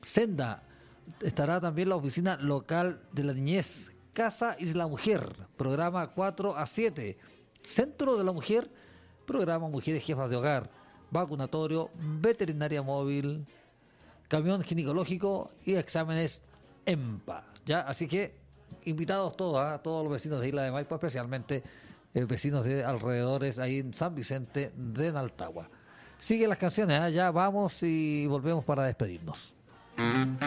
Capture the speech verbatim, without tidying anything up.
Senda. Estará también la oficina local de la niñez, Casa Isla Mujer, programa cuatro a siete. Centro de la Mujer, programa Mujeres Jefas de Hogar, vacunatorio, veterinaria móvil, camión ginecológico y exámenes EMPA. ¿Ya? Así que invitados todos, ¿eh? Todos los vecinos de Isla de Maipo, especialmente eh, vecinos de alrededores ahí en San Vicente de Naltagua. Siguen las canciones, ¿eh? Ya vamos y volvemos para despedirnos.